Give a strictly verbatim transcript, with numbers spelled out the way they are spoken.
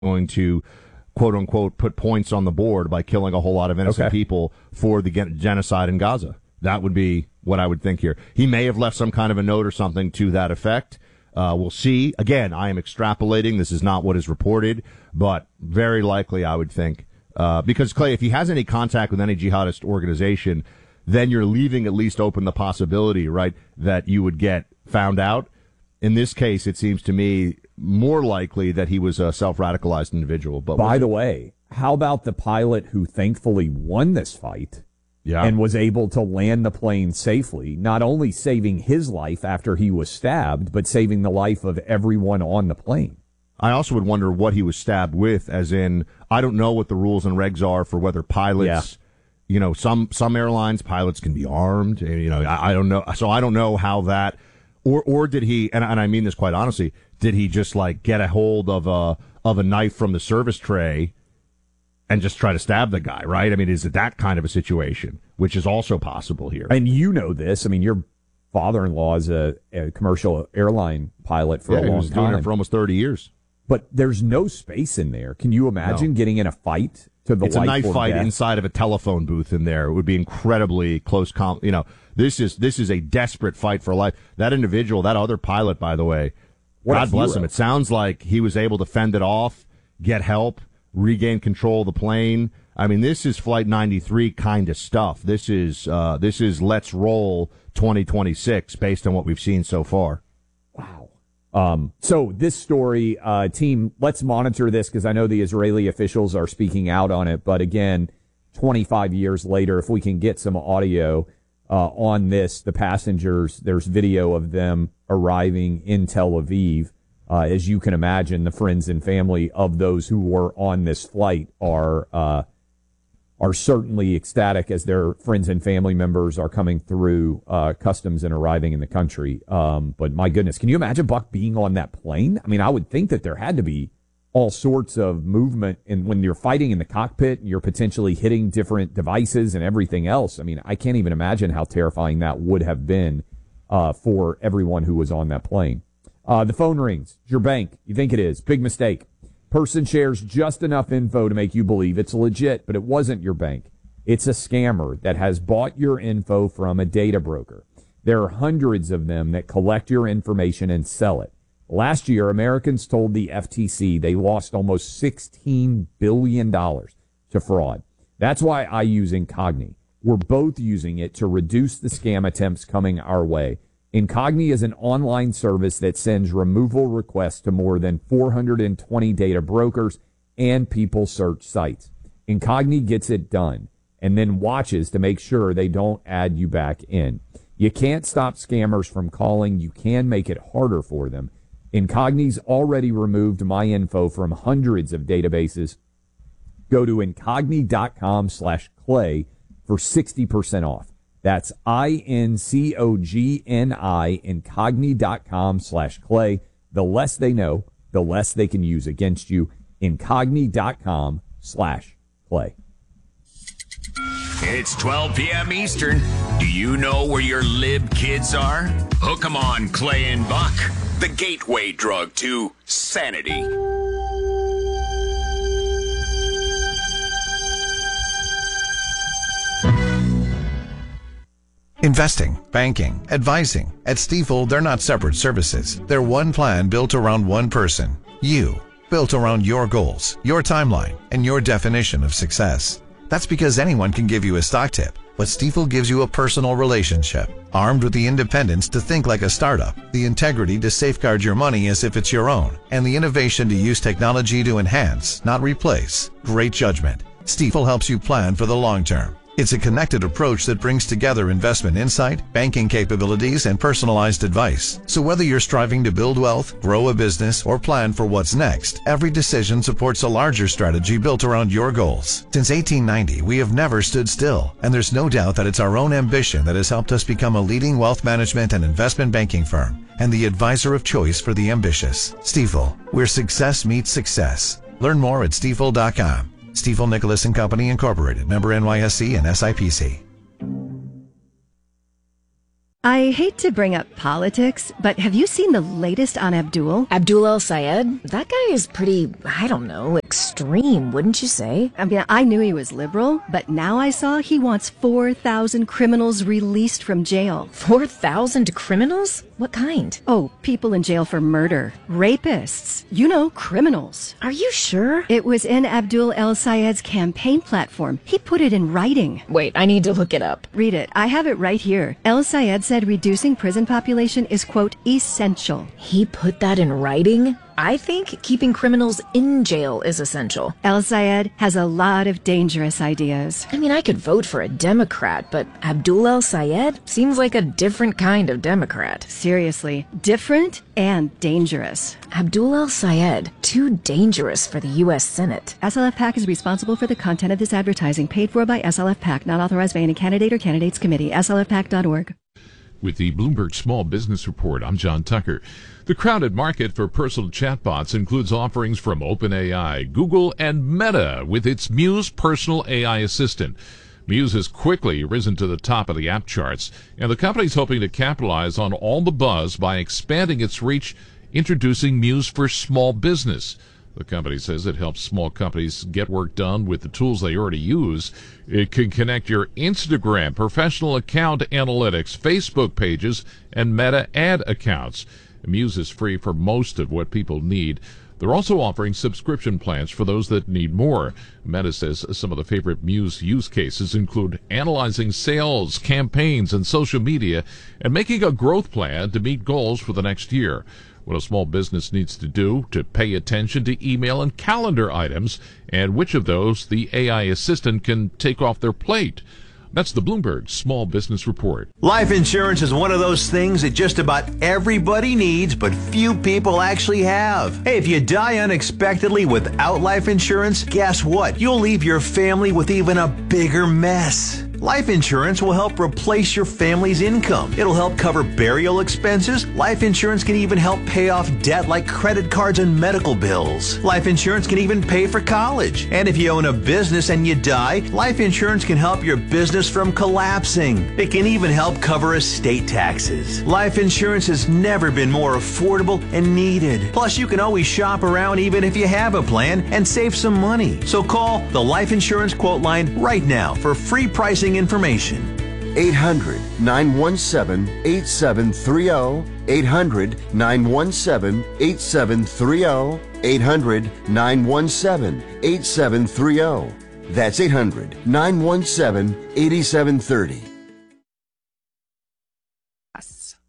going to, quote unquote, put points on the board by killing a whole lot of innocent Okay. people for the gen- genocide in Gaza. That would be what I would think here. He may have left some kind of a note or something to that effect. Uh, we'll see. Again, I am extrapolating. This is not what is reported, but very likely I would think. Uh, because, Clay, if he has any contact with any jihadist organization, then you're leaving at least open the possibility, right, that you would get found out. In this case, it seems to me more likely that he was a self-radicalized individual. But By the way, how about the pilot who thankfully won this fight yeah. and was able to land the plane safely, not only saving his life after he was stabbed, but saving the life of everyone on the plane? I also would wonder what he was stabbed with, as in, I don't know what the rules and regs are for whether pilots, Yeah. you know, some some airlines, pilots can be armed. You know, I, I don't know. So I don't know how that, or or did he, and, and I mean this quite honestly, did he just like get a hold of a, of a knife from the service tray and just try to stab the guy, right? I mean, is it that kind of a situation, which is also possible here? And you know this. I mean, your father-in-law is a, a commercial airline pilot for yeah, a he long was time. doing it for almost thirty years. But there's no space in there. Can you imagine No. getting in a fight to the It's a life knife or fight death? inside of a telephone booth in there. It would be incredibly close. Com- you know, this is this is a desperate fight for life. That individual, that other pilot, by the way, What a God bless hero. him. It sounds like he was able to fend it off, get help, regain control of the plane. I mean, this is Flight ninety-three kind of stuff. This is uh, this is let's roll twenty twenty-six based on what we've seen so far. Wow. Um, so this story, uh, team, let's monitor this because I know the Israeli officials are speaking out on it. But again, twenty-five years later, if we can get some audio uh, on this, the passengers, there's video of them arriving in Tel Aviv. Uh, as you can imagine, the friends and family of those who were on this flight are uh, are certainly ecstatic as their friends and family members are coming through uh, customs and arriving in the country. Um, but my goodness, can you imagine Buck being on that plane? I mean, I would think that there had to be all sorts of movement, and when you're fighting in the cockpit and you're potentially hitting different devices and everything else. I mean, I can't even imagine how terrifying that would have been uh, for everyone who was on that plane. Uh, the phone rings. It's your bank. You think it is. Big mistake. Person shares just enough info to make you believe it's legit, but it wasn't your bank. It's a scammer that has bought your info from a data broker. There are hundreds of them that collect your information and sell it. Last year, Americans told the F T C they lost almost sixteen billion dollars to fraud. That's why I use Incogni. We're both using it to reduce the scam attempts coming our way. Incogni is an online service that sends removal requests to more than four hundred twenty data brokers and people search sites. Incogni gets it done and then watches to make sure they don't add you back in. You can't stop scammers from calling. You can make it harder for them. Incogni's already removed my info from hundreds of databases. Go to incogni.com slash clay for sixty percent off. That's I-N-C-O-G-N-I, incogni.com slash clay. The less they know, the less they can use against you. Incogni.com slash clay. It's twelve p.m. Eastern. Do you know where your lib kids are? Hook 'em on Clay and Buck, the gateway drug to sanity. Investing, banking, advising. At Stifel, they're not separate services. They're one plan built around one person. You. Built around your goals, your timeline, and your definition of success. That's because anyone can give you a stock tip, but Stifel gives you a personal relationship. Armed with the independence to think like a startup, the integrity to safeguard your money as if it's your own, and the innovation to use technology to enhance, not replace. Great judgment. Stifel helps you plan for the long term. It's a connected approach that brings together investment insight, banking capabilities, and personalized advice. So whether you're striving to build wealth, grow a business, or plan for what's next, every decision supports a larger strategy built around your goals. Since eighteen ninety, we have never stood still, and there's no doubt that it's our own ambition that has helped us become a leading wealth management and investment banking firm, and the advisor of choice for the ambitious. Stifel, where success meets success. Learn more at stifel dot com. Stifel Nicholas and Company Incorporated, member N Y S E and S I P C. I hate to bring up politics, but have you seen the latest on Abdul? Abdul El-Sayed? That guy is pretty, I don't know, extreme, wouldn't you say? I mean, I knew he was liberal, but now I saw he wants four thousand criminals released from jail. four thousand criminals? What kind? Oh, people in jail for murder. Rapists. You know, criminals. Are you sure? It was in Abdul El-Sayed's campaign platform. He put it in writing. Wait, I need to look it up. Read it. I have it right here. El-Sayed said reducing prison population is, quote, essential. He put that in writing? I think keeping criminals in jail is essential. El-Sayed has a lot of dangerous ideas. I mean, I could vote for a Democrat, but Abdul El-Sayed seems like a different kind of Democrat. Seriously, different and dangerous. Abdul El-Sayed, too dangerous for the U S Senate. S L F PAC is responsible for the content of this advertising, paid for by S L F PAC, not authorized by any candidate or candidates committee. S L F PAC dot org. With the Bloomberg Small Business Report, I'm John Tucker. The crowded market for personal chatbots includes offerings from OpenAI, Google, and Meta with its Muse personal A I assistant. Muse has quickly risen to the top of the app charts, and the company's hoping to capitalize on all the buzz by expanding its reach, introducing Muse for small business. The company says it helps small companies get work done with the tools they already use. It can connect your Instagram, professional account analytics, Facebook pages, and Meta ad accounts. Muse is free for most of what people need. They're also offering subscription plans for those that need more. Meta says some of the favorite Muse use cases include analyzing sales, campaigns, and social media, and making a growth plan to meet goals for the next year. What a small business needs to do to pay attention to email and calendar items, and which of those the A I assistant can take off their plate. That's the Bloomberg Small Business Report. Life insurance is one of those things that just about everybody needs, but few people actually have. Hey, if you die unexpectedly without life insurance, guess what? You'll leave your family with even a bigger mess. Life insurance will help replace your family's income. It'll help cover burial expenses. Life insurance can even help pay off debt like credit cards and medical bills. Life insurance can even pay for college. And if you own a business and you die, life insurance can help your business from collapsing. It can even help cover estate taxes. Life insurance has never been more affordable and needed. Plus, you can always shop around even if you have a plan and save some money. So call the Life Insurance Quote Line right now for free pricing information. eight hundred, nine one seven, eight seven three zero. eight hundred, nine one seven, eight seven three zero. eight hundred, nine one seven, eight seven three zero. That's eight hundred, nine one seven, eight seven three zero.